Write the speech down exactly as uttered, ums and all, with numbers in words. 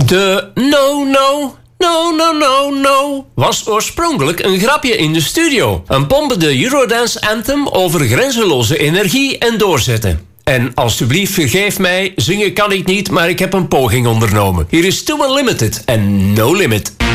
De no, no, no, no, no, no was oorspronkelijk een grapje in de studio. Een pompende Eurodance anthem over grenzeloze energie en doorzetten. En alsjeblieft vergeef mij, zingen kan ik niet, maar ik heb een poging ondernomen. Hier is Too Unlimited en No Limit.